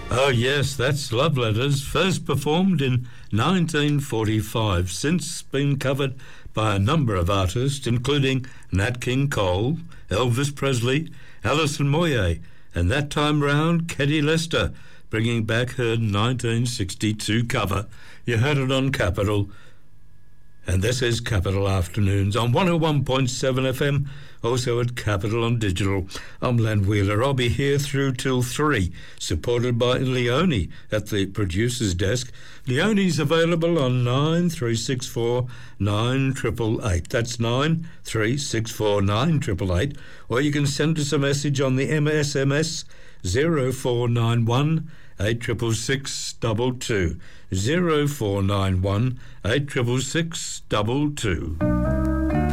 Oh yes, that's Love Letters, first performed in 1945, since been covered by a number of artists, including Nat King Cole, Elvis Presley, Alison Moyet, and that time round, Katie Lester, bringing back her 1962 cover. You heard it on Capital, and this is Capital Afternoons on 101.7 FM, also at Capital on Digital. I'm Len Wheeler. I'll be here through till 3, supported by Leone at the producer's desk. Leone's available on 9364 9888. That's 9364 9888. Or you can send us a message on the SMS 0491 866 22. 0491 866 22.